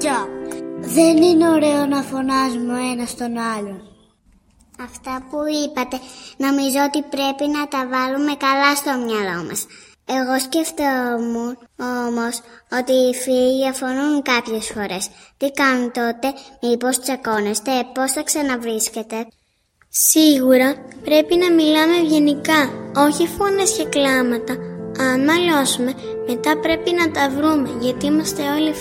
job. Δεν είναι ωραίο να φωνάζουμε ο ένας τον άλλον. Αυτά που είπατε, νομίζω ότι πρέπει να τα βάλουμε καλά στο μυαλό μας. Εγώ σκεφτόμουν όμως ότι οι φίλοι διαφωνούν κάποιες φορές. Τι κάνουν τότε, μήπως τσακώνεστε, πώς θα ξαναβρίσκετε? Σίγουρα πρέπει να μιλάμε ευγενικά, όχι φωνές και κλάματα. Αν μαλώσουμε, μετά πρέπει να τα βρούμε, γιατί είμαστε όλοι